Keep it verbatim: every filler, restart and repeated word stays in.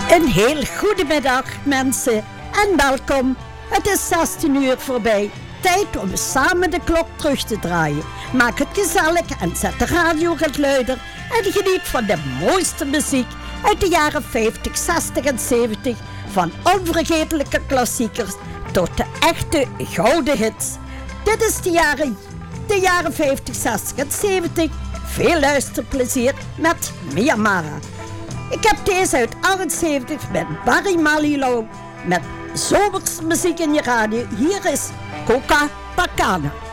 Een heel goedemiddag mensen en welkom. Het is zestien uur voorbij. Tijd om samen de klok terug te draaien. Maak het gezellig en zet de radio het luider. En geniet van de mooiste muziek uit de jaren vijftig, zestig en zeventig. Van onvergetelijke klassiekers tot de echte gouden hits. Dit is de jaren, de jaren vijftig, zestig en zeventig. Veel luisterplezier met Mia-Mara. Ik heb deze uit achtenzeventig met Barry Manilow met zomerse muziek in je radio. Hier is Copacabana.